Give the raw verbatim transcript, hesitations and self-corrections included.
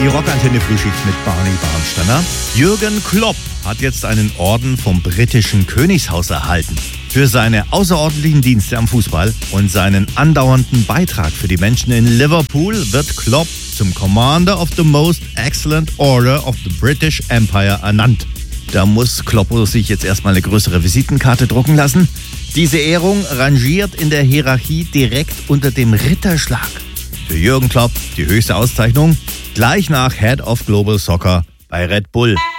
Die Rockantenne-Frühschicht mit Barney Barnsteiner. Jürgen Klopp hat jetzt einen Orden vom britischen Königshaus erhalten. Für seine außerordentlichen Dienste am Fußball und seinen andauernden Beitrag für die Menschen in Liverpool wird Klopp zum Commander of the Most Excellent Order of the British Empire ernannt. Da muss Kloppo sich jetzt erstmal eine größere Visitenkarte drucken lassen. Diese Ehrung rangiert in der Hierarchie direkt unter dem Ritterschlag. Für Jürgen Klopp die höchste Auszeichnung, gleich nach Head of Global Soccer bei Red Bull.